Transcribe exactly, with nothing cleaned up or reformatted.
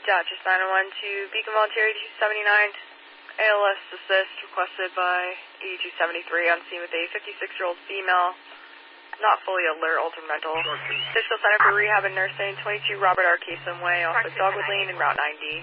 Dodgers nine oh one to Beacon Voluntary two seventy-nine. A L S assist requested by eighty-two seventy-three on scene with a fifty-six-year-old female, not fully alert, altered mental. Physical Center for Rehab and Nursing, twenty-two Robert R. Casem Way, off of Dogwood Lane and Route ninety.